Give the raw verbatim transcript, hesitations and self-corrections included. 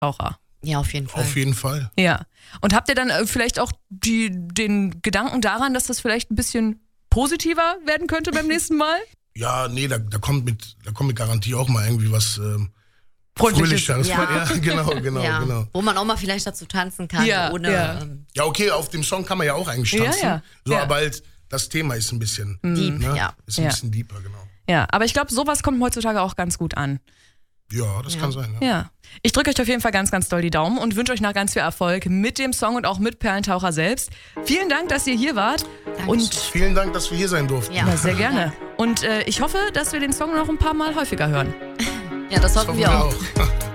Taucher. Ja, auf jeden Fall. Auf jeden Fall. Ja. Und habt ihr dann äh, vielleicht auch die, den Gedanken daran, dass das vielleicht ein bisschen positiver werden könnte beim nächsten Mal? Ja, nee, da, da kommt mit, da kommt mit Garantie auch mal irgendwie was ähm, Freundliches. Fröhlicheres. Ja. Ja, genau, genau, ja. genau. Wo man auch mal vielleicht dazu tanzen kann, Ja, ohne... ja. Ähm, Ja, okay, auf dem Song kann man ja auch eigentlich Ja, tanzen. ja. So, Ja. aber halt, das Thema ist ein bisschen, Deep, ne? ja. Ist ein Ja. bisschen deeper, genau. Ja, aber ich glaube, sowas kommt heutzutage auch ganz gut an. Ja, das Ja. kann sein, ja. Ja. Ich drücke euch auf jeden Fall ganz, ganz doll die Daumen und wünsche euch noch ganz viel Erfolg mit dem Song und auch mit Perlentaucher selbst. Vielen Dank, dass ihr hier wart. Dankeschön. Und Vielen Dank, dass wir hier sein durften. Ja. ja, sehr gerne. Und äh, ich hoffe, dass wir den Song noch ein paar Mal häufiger hören. ja, das Das hoffen wir auch. auch.